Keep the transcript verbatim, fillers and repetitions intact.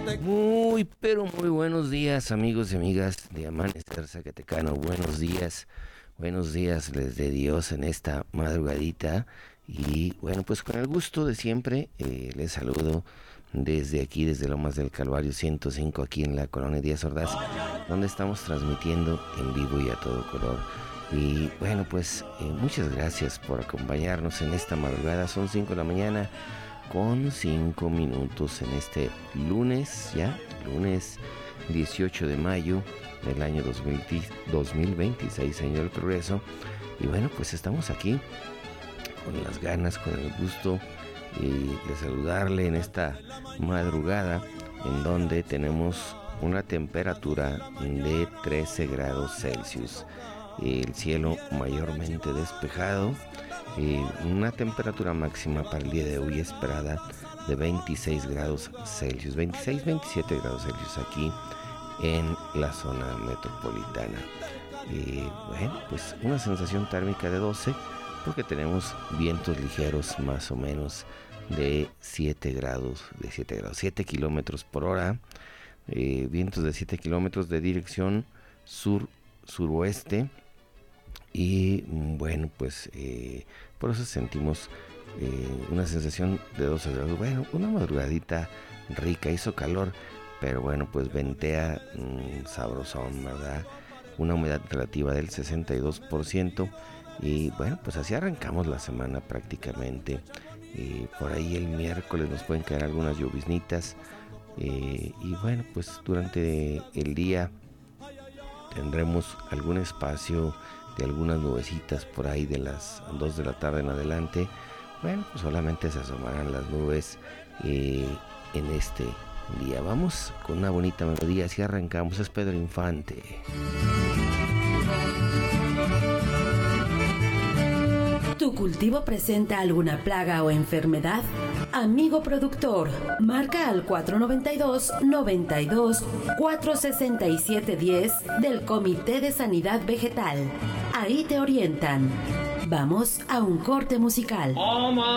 Muy, pero muy buenos días, amigos y amigas de Amanecer Zacatecano. Buenos días, buenos días les de Dios en esta madrugadita. Y bueno, pues con el gusto de siempre, eh, les saludo desde aquí, desde Lomas del Calvario ciento cinco, aquí en la Colonia Díaz Ordaz, donde estamos transmitiendo en vivo y a todo color. Y bueno, pues eh, muchas gracias por acompañarnos en esta madrugada. Son cinco de la mañana con cinco minutos en este lunes, ya, lunes dieciocho de mayo del año dos mil veintiséis, año del progreso. Y bueno, pues estamos aquí con las ganas, con el gusto y de saludarle en esta madrugada, en donde tenemos una temperatura de trece grados Celsius, el cielo mayormente despejado, y una temperatura máxima para el día de hoy esperada de veintiséis grados Celsius, veintiséis, veintisiete grados Celsius aquí en la zona metropolitana. Y bueno, pues una sensación térmica de doce, porque tenemos vientos ligeros más o menos de siete grados, de siete grados, siete kilómetros por hora, eh, vientos de siete kilómetros de dirección sur suroeste. Y bueno, pues eh, por eso sentimos eh, una sensación de doce grados. Bueno, una madrugadita rica, hizo calor, pero bueno, pues ventea mmm, sabrosón, ¿verdad? Una humedad relativa del sesenta y dos por ciento. Y bueno, pues así arrancamos la semana prácticamente. Eh, por ahí el miércoles nos pueden caer algunas lloviznitas. Eh, y bueno, pues durante el día tendremos algún espacio de algunas nubecitas por ahí de las dos de la tarde en adelante. Bueno, pues solamente se asomarán las nubes eh, en este día. Vamos con una bonita melodía, así arrancamos. Es Pedro Infante. ¿Tu cultivo presenta alguna plaga o enfermedad? Amigo productor, marca al cuatro noventa y dos, noventa y dos, cuatro sesenta y siete diez del Comité de Sanidad Vegetal. Ahí te orientan. Vamos a un corte musical.